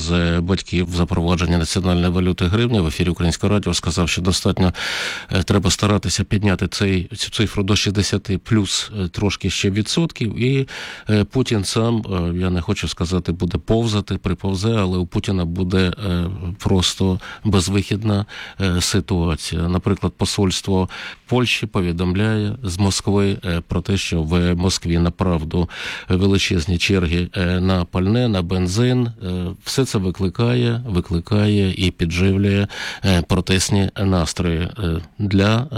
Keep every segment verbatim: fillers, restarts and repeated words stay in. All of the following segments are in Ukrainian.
з батьків запровадження національної валюти гривні. В ефірі Українського радіо сказав, що достатньо треба старатися підняти цей, цю цифру до шістдесят плюс трошки ще відсотків, і Путін сам, я не хочу сказати, буде повзати, приповзе, але у Путіна буде просто безвихідна ситуація. Наприклад, посольство Польщі повідомляє з Москви про те, що в Москві направду величезні черги на пальне, на бензин. Все це викликає, викликає і підживлює протестні настрої для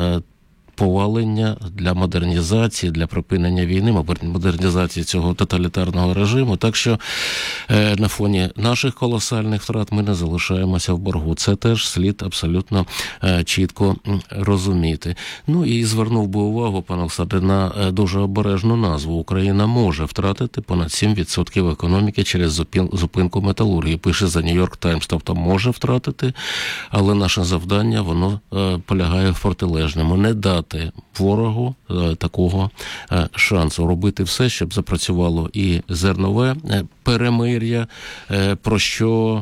повалення, для модернізації, для припинення війни, модернізації цього тоталітарного режиму. Так що е, на фоні наших колосальних втрат ми не залишаємося в боргу. Це теж слід абсолютно е, чітко розуміти. Ну і звернув би увагу, пане Олександре, на е, дуже обережну назву. Україна може втратити понад сім відсотків економіки через зупин, зупинку металургії. Пише за Нью-Йорк Таймс, тобто може втратити, але наше завдання, воно е, полягає в протилежному. Не дати ворогу е, такого е, шансу. Робити все, щоб запрацювало і зернове е, перемир'я, е, про що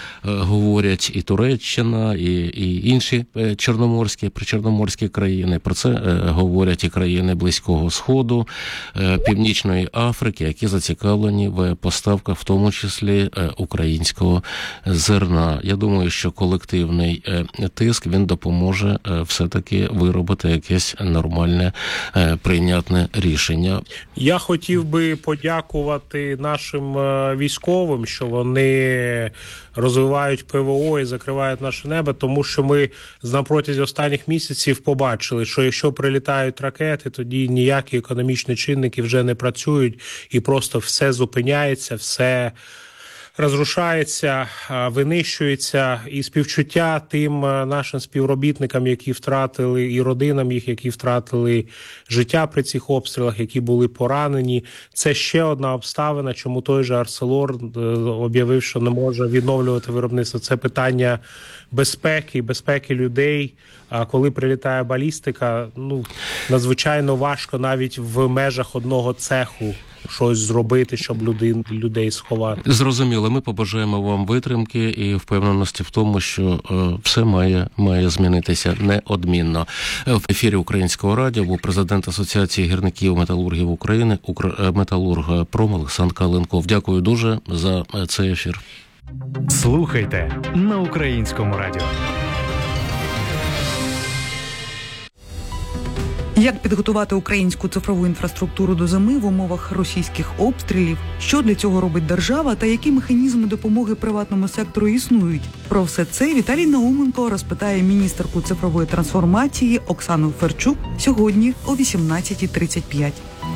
говорять і Туреччина, і, і інші чорноморські, причорноморські країни. Про це говорять і країни Близького Сходу, Північної Африки, які зацікавлені в поставках, в тому числі українського зерна. Я думаю, що колективний тиск, він допоможе все-таки виробити якесь нормальне, прийнятне рішення. Я хотів би подякувати нашим військовим, що вони розвивають ПВО і закривають наше небо, тому що ми на протязі останніх місяців побачили, що якщо прилітають ракети, тоді ніякі економічні чинники вже не працюють і просто все зупиняється, все розрушається, винищується, і співчуття тим нашим співробітникам, які втратили, і родинам їх, які втратили життя при цих обстрілах, які були поранені. Це ще одна обставина, чому той же Арселор об'явив, що не може відновлювати виробництво. Це питання безпеки, безпеки людей. А коли прилітає балістика, ну, надзвичайно важко навіть в межах одного цеху щось зробити, щоб людей, людей сховати. Зрозуміло, ми побажаємо вам витримки і впевненості в тому, що е, все має, має змінитися неодмінно. В ефірі Українського радіо був президент Асоціації гірників металургів України, Укрметалургпром Олександр Каленков. Дякую дуже за цей ефір. Слухайте на Українському радіо. Як підготувати українську цифрову інфраструктуру до зими в умовах російських обстрілів? Що для цього робить держава та які механізми допомоги приватному сектору існують? Про все це Віталій Науменко розпитає міністерку цифрової трансформації Оксану Ферчук сьогодні о вісімнадцята тридцять п'ять.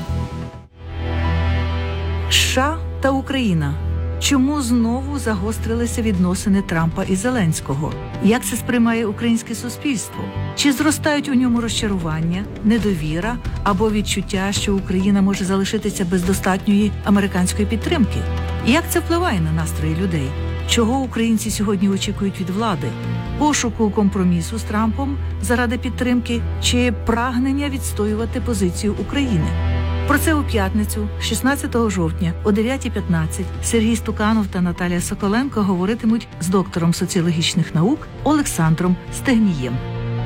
США та Україна. Чому знову загострилися відносини Трампа і Зеленського? Як це сприймає українське суспільство? Чи зростають у ньому розчарування, недовіра або відчуття, що Україна може залишитися без достатньої американської підтримки? Як це впливає на настрої людей? Чого українці сьогодні очікують від влади? Пошуку компромісу з Трампом заради підтримки чи прагнення відстоювати позицію України? Про це у п'ятницю, шістнадцятого жовтня, о дев'ята п'ятнадцять, Сергій Стуканов та Наталія Соколенко говоритимуть з доктором соціологічних наук Олександром Стегнієм.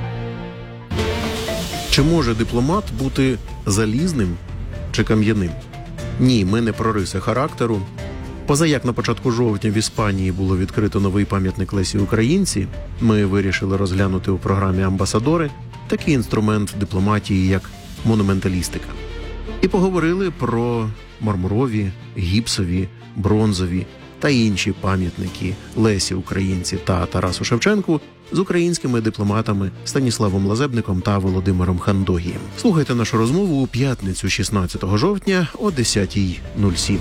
Чи може дипломат бути залізним чи кам'яним? Ні, ми не про риси характеру. Поза як на початку жовтня в Іспанії було відкрито новий пам'ятник Лесі Українці, ми вирішили розглянути у програмі «Амбасадори» такий інструмент дипломатії, як монументалістика. І поговорили про мармурові, гіпсові, бронзові та інші пам'ятники Лесі Українці та Тарасу Шевченку з українськими дипломатами Станіславом Лазебником та Володимиром Хандогієм. Слухайте нашу розмову у п'ятницю шістнадцятого жовтня о десята нуль сім.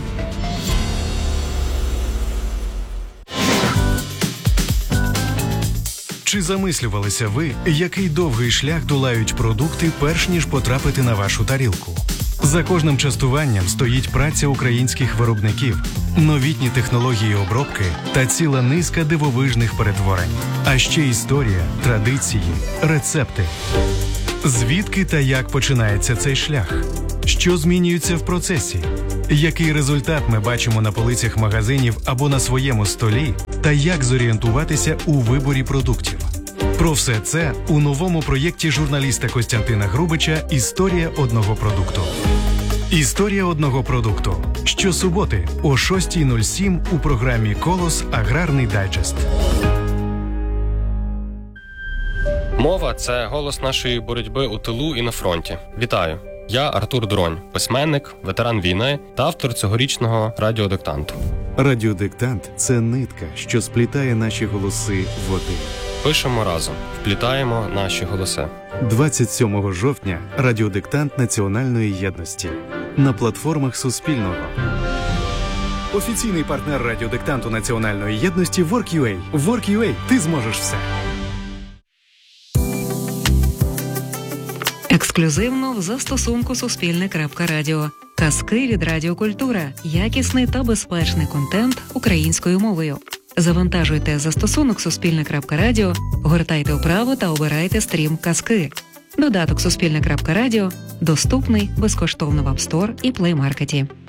Чи замислювалися ви, який довгий шлях долають продукти, перш ніж потрапити на вашу тарілку? За кожним частуванням стоїть праця українських виробників, новітні технології обробки та ціла низка дивовижних перетворень. А ще історія, традиції, рецепти. Звідки та як починається цей шлях? Що змінюється в процесі? Який результат ми бачимо на полицях магазинів або на своєму столі, та як зорієнтуватися у виборі продуктів. Про все це у новому проєкті журналіста Костянтина Грубича «Історія одного продукту». «Історія одного продукту» щосуботи о шостій нуль сім у програмі «Колос. Аграрний дайджест». Мова – це голос нашої боротьби у тилу і на фронті. Вітаю! Я Артур Дронь, письменник, ветеран війни та автор цьогорічного радіодиктанту. Радіодиктант – це нитка, що сплітає наші голоси в один. Пишемо разом, вплітаємо наші голоси. двадцять сьомого жовтня – радіодиктант Національної єдності. На платформах Суспільного. Офіційний партнер радіодиктанту Національної єдності WorkUA. WorkUA – ти зможеш все. Ексклюзивно в застосунку Суспільне.Радіо. Казки від Радіокультура. Якісний та безпечний контент українською мовою. Завантажуйте застосунок Суспільне.Радіо, гортайте вправо та обирайте стрім «Казки». Додаток Суспільне.Радіо доступний безкоштовно в App Store і Play Market.